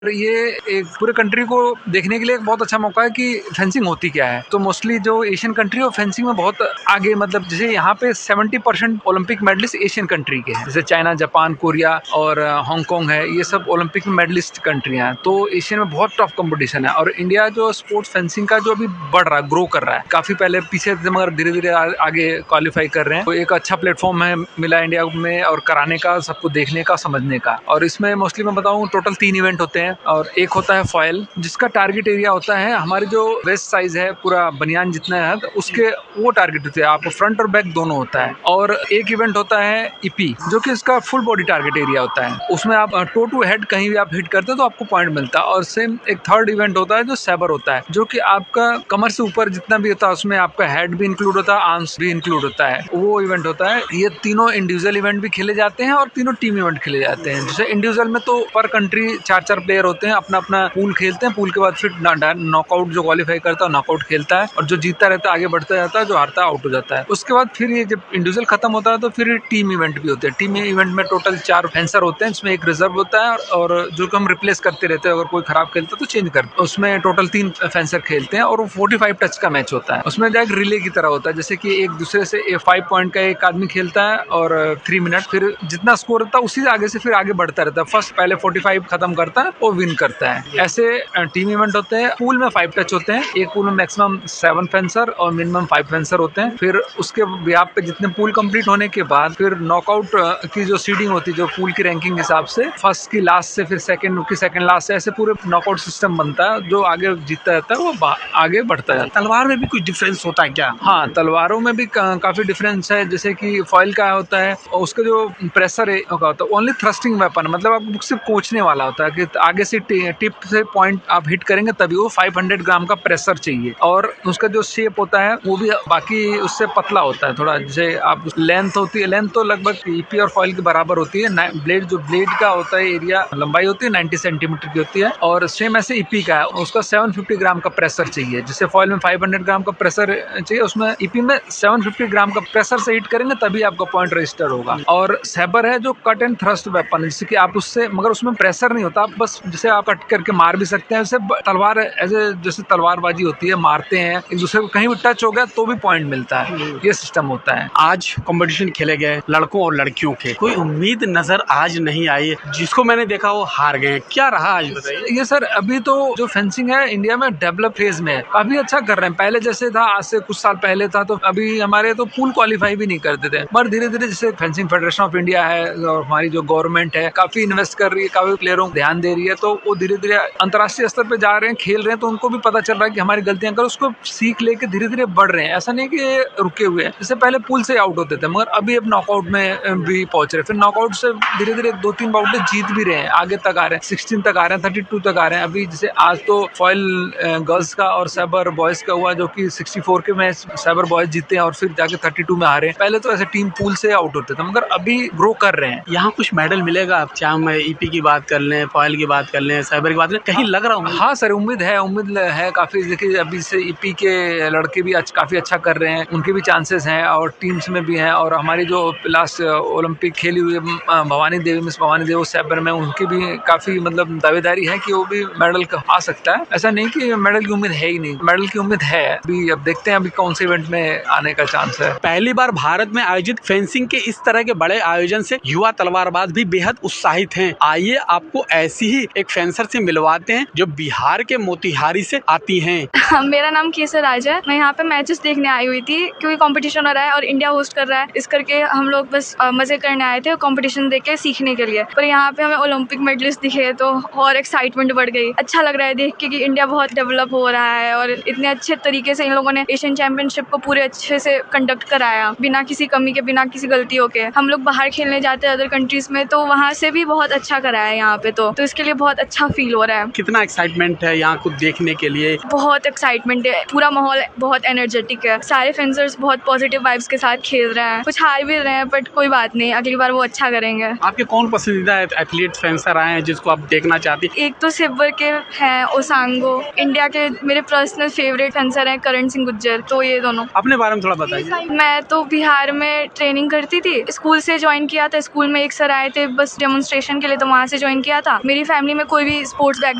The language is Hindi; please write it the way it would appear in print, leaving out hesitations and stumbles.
ये एक पूरे कंट्री को देखने के लिए एक बहुत अच्छा मौका है कि फेंसिंग होती क्या है। तो मोस्टली जो एशियन कंट्री है फेंसिंग में बहुत आगे, मतलब जैसे यहाँ पे 70% ओलंपिक मेडलिस्ट एशियन कंट्री के हैं, जैसे चाइना, जापान, कोरिया और हांगकांग है, ये सब ओलंपिक में मेडलिस्ट कंट्रियां हैं। तो एशियन में बहुत टफ कंपटीशन है और इंडिया जो स्पोर्ट्स फेंसिंग का जो अभी बढ़ रहा है, ग्रो कर रहा है, काफी पहले पीछे थे मगर धीरे धीरे आगे क्वालिफाई कर रहे हैं। तो एक अच्छा प्लेटफॉर्म है मिला इंडिया में और कराने का, सबको देखने का, समझने का। और इसमें मोस्टली मैं बताऊँ टोटल 3 इवेंट होते हैं और एक होता है फॉयल, जिसका टारगेट एरिया होता है हमारे जो वेस्ट साइज है, पूरा बनियान जितना है तो उसके वो टारगेट होते हैं, आपको फ्रंट और बैक दोनों होता है। और एक इवेंट होता है ईपी, जो कि इसका फुल बॉडी टारगेट एरिया होता है, उसमें आप टो टू हेड कहीं भी आप हिट करते हो तो आपको पॉइंट मिलता है। और सेम एक थर्ड इवेंट होता है जो सैबर होता है, जो कि आपका कमर से ऊपर जितना भी होता है उसमें आपका हेड भी इंक्लूड होता है, आर्म्स भी इंक्लूड होता है, वो इवेंट होता है। ये तीनों इंडिविजुअल इवेंट भी खेले जाते हैं और तीनों टीम इवेंट खेले जाते हैं। जैसे इंडिविजुअल में तो पर कंट्री 4-4 प्लेयर होते हैं, अपना अपना पूल खेलते हैं, पूल के बाद फिर नॉकआउट जो क्वालिफाई करता है नॉकआउट खेलता है और जो जीतता रहता है आगे बढ़ता जाता है, जो हारता है आउट हो जाता है। उसके बाद फिर ये जब इंडिविजुअल खत्म होता है तो फिर टीम इवेंट भी होते हैं। टीम इवेंट में टोटल 4 फेंसर होते हैं, जिसमें एक रिजर्व होता है और जो हम रिप्लेस करते रहते हैं, अगर कोई खराब खेलता है तो चेंज करते। उसमें टोटल 3 फेंसर खेलते हैं और 45 टच का मैच होता है। उसमें एक रिले की तरह होता है, जैसे कि एक दूसरे से 5 पॉइंट का एक आदमी खेलता है और 3 मिनट, फिर जितना स्कोर होता है उसी आगे से फिर आगे बढ़ता रहता है। फर्स्ट पहले 45 खत्म करता है वो विन करता है। ऐसे टीम इवेंट होते हैं। पूल में 5 टच होते हैं, एक पूल में मैक्सिमम 7 फेंसर और मिनिमम 5 फेंसर होते हैं। फिर उसके ब्याप पे जितने पूल कंप्लीट होने के बाद फिर नॉकआउट की जो सीडिंग होती है, जो पूल की रैंकिंग हिसाब से फर्स्ट की लास्ट से फिर सेकंड की सेकंड लास्ट से, ऐसे पूरे नॉकआउट सिस्टम बनता है। जो आगे जीतता रहता है वो आगे बढ़ता जाता है। तलवार में भी कुछ डिफरेंस होता है क्या? हाँ, तलवारों में भी काफी डिफरेंस है। जैसे कि फॉइल का होता है और उसका जो प्रेशर होता है ओनली थ्रस्टिंग वेपन, मतलब आपको सिर्फ कोचने वाला होता है कि आगे से टिप से पॉइंट आप हिट करेंगे तभी वो 500 ग्राम का प्रेशर चाहिए। और उसका जो शेप होता है वो भी बाकी उससे पतला होता है थोड़ा। जैसे आप लेंथ होती है, लेंथ तो लगभग ईपी और फॉइल के बराबर होती है। ब्लेड जो ब्लेड का होता है एरिया, लंबाई होती है 90 सेंटीमीटर की होती है। और सेम ऐसे ईपी का है, उसका 750 ग्राम का प्रेशर चाहिए। जैसे फॉइल में 500 ग्राम का प्रेशर चाहिए, उसमें ईपी में 750 ग्राम का प्रेशर से हिट करेंगे तभी आपका पॉइंट रजिस्टर होगा। और सैबर है जो कट एंड थ्रस्ट वेपन, जैसे कि आप उससे, मगर उसमें प्रेशर नहीं होता, आप बस जैसे आप कट करके मार भी सकते हैं। तलवार ऐसे जैसे तलवारबाजी होती है, मारते हैं एक दूसरे को, कहीं भी टच हो गया तो भी पॉइंट मिलता है, ये सिस्टम होता है। आज कंपटीशन खेले गए लड़कों और लड़कियों के, कोई उम्मीद नजर आज नहीं आई, जिसको मैंने देखा वो हार गए, क्या रहा आज बताइए? ये सर अभी तो जो फेंसिंग है इंडिया में डेवलप फेज में है, काफी अच्छा कर रहे हैं। पहले जैसे था, आज से कुछ साल पहले था तो अभी हमारे तो पूल क्वालिफाई भी नहीं करते थे, पर धीरे धीरे जैसे फेंसिंग फेडरेशन ऑफ इंडिया है और हमारी जो गवर्नमेंट है काफी इन्वेस्ट कर रही है, काफी प्लेयरों को ध्यान दे रही है, तो वो धीरे धीरे अंतर्राष्ट्रीय स्तर पे जा रहे हैं, खेल रहे हैं। तो उनको भी पता चल रहा है कि हमारी गलतियां कर, उसको सीख लेके धीरे धीरे बढ़ रहे हैं। ऐसा नहीं कि रुके हुए हैं। जैसे पहले पूल से आउट होते थे, मगर अभी अब नॉकआउट में भी पहुंच रहे हैं। फिर नॉकआउट से धीरे धीरे 2-3 बाउट जीत भी रहे हैं, आगे तक आ रहे हैं, 16 तक आ रहे हैं, 32 तक आ रहे हैं। अभी जैसे आज तो फॉइल गर्ल्स का और साइबर बॉयज का हुआ, जो कि 64 के मैच साइबर बॉयज जीते हैं और फिर जाके 32 में आ रहे हैं। पहले तो ऐसे टीम पूल से आउट होते थे, मगर अभी ग्रो कर रहे हैं। यहाँ कुछ मेडल मिलेगा? आप चाहे हम ईपी की बात कर लें, फॉइल की बात कर लें, साइबर की बात कर लें, कहीं लग रहा हूँ? हाँ सर, उम्मीद है काफी। देखिए अभी से ईपी के लड़के भी काफी अच्छा कर रहे हैं, उनके भी चांसेस हैं और टीम्स में भी हैं। और हमारी जो लास्ट ओलंपिक खेली हुई भवानी देवी, मिस भवानी देवी साइबर में, उनकी भी काफी मतलब दावेदारी है कि वो भी मेडल आ सकता है। ऐसा नहीं कि मेडल की उम्मीद है ही नहीं, मेडल की उम्मीद है। अभी अब देखते हैं अभी कौन से इवेंट में आने का चांस है। पहली बार भारत में आयोजित फेंसिंग के इस तरह के बड़े आयोजन से युवा तलवारबाज भी बेहद उत्साहित हैं। आइए आपको ऐसी ही एक फेंसर से मिलवाते हैं जो बिहार के मोतिहारी से आती हैं। मेरा नाम केसर राज है। मैं यहाँ पे मैचेस देखने आई हुई थी क्योंकि कंपटीशन हो रहा है और इंडिया होस्ट कर रहा है, इस करके हम लोग बस मजे करने आए थे, कंपटीशन देख के सीखने के लिए। पर यहाँ पे हमें ओलंपिक मेडलिस्ट दिखे तो और एक्साइटमेंट बढ़ गई। अच्छा लग रहा है देख के कि इंडिया बहुत डेवलप हो रहा है और इतने अच्छे तरीके से इन लोगों ने एशियन चैंपियनशिप को पूरे अच्छे से कंडक्ट कराया, बिना किसी कमी के, बिना किसी गलतियों के। हम लोग बाहर खेलने जाते हैं अदर कंट्रीज में तो वहाँ से भी बहुत अच्छा कराया है यहाँ पे, तो इसके लिए बहुत अच्छा फील हो रहा है। कितना एक्साइटमेंट है यहाँ को देखने के लिए? बहुत एक्साइटमेंट है, पूरा माहौल बहुत एनर्जेटिक है। सारे फेंसर्स बहुत पॉजिटिव वाइब्स के साथ खेल रहे हैं, कुछ हार भी रहे हैं बट कोई बात नहीं, अगली बार वो अच्छा करेंगे। आपके कौन पसंदीदा एथलीट फेंसर आए हैं जिसको आप देखना चाहती हैं? एक तो सिब्बर के हैं ओसांगो, इंडिया के मेरे पर्सनल फेवरेट फेंसर हैं करण सिंह गुज्जर, तो ये दोनों। अपने बारे में थोड़ा बताइए। मैं तो बिहार में ट्रेनिंग करती थी, स्कूल से ज्वाइन किया था। स्कूल में एक सर आए थे बस डेमोन्स्ट्रेशन के लिए, तो वहाँ से ज्वाइन किया था। मेरी फैमिली में कोई भी स्पोर्ट्स बैग